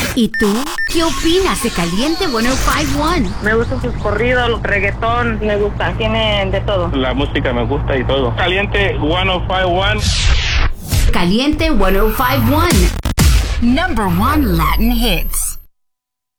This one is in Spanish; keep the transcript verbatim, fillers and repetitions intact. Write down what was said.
¿Y tú? ¿Qué opinas de Caliente ciento cincuenta y uno? Me gustan sus corridos, reggaetón, me gusta, tiene de todo. La música me gusta y todo. Caliente ciento cincuenta y uno. Caliente ciento cincuenta y uno. Number one Latin hits.